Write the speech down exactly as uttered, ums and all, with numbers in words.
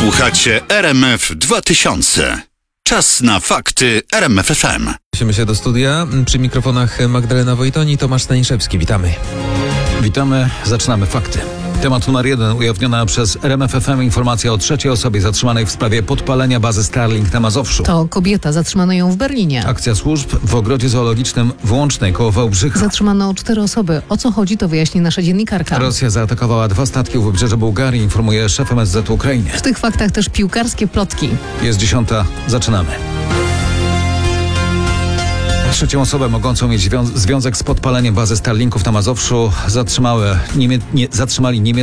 Słuchacie R M F dwa tysiące. Czas na fakty R M F F M. Przenosimy się do studia. Przy mikrofonach Magdalena Wojton i Tomasz Staniszewski. Witamy. Witamy, zaczynamy fakty. Temat numer jeden, ujawniona przez R M F F M informacja o trzeciej osobie zatrzymanej w sprawie podpalenia bazy Starlink na Mazowszu. To kobieta, zatrzymano ją w Berlinie. Akcja służb w ogrodzie zoologicznym w Łącznej koło Wałbrzycha. Zatrzymano cztery osoby. O co chodzi, to wyjaśni nasza dziennikarka. Rosja zaatakowała dwa statki u wybrzeża Bułgarii, informuje szef M S Z Ukrainy. W tych faktach też piłkarskie plotki. Jest dziesiąta, zaczynamy. Trzecią osobę mogącą mieć zwią- związek z podpaleniem bazy Starlinków na Mazowszu zatrzymały, niemie- nie, zatrzymali niemieccy